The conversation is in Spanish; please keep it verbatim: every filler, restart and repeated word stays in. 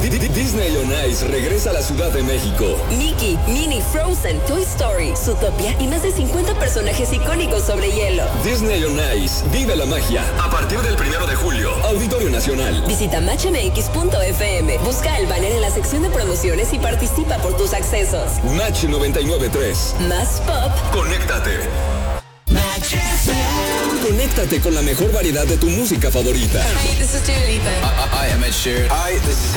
Disney on Ice regresa a la Ciudad de México. Mickey, Minnie, Frozen, Toy Story, Zootopia y más de cincuenta personajes icónicos sobre hielo. Disney on Ice, vive la magia. A partir del primero de julio, Auditorio Nacional. Visita match m x punto f m, busca el banner en la sección de promociones y participa por tus accesos. Match noventa y nueve punto tres. Más pop. Conéctate. Conéctate con la mejor variedad de tu música favorita. Hi, this is Dua Lipa. I, I am Ed Sheeran. Hi, this is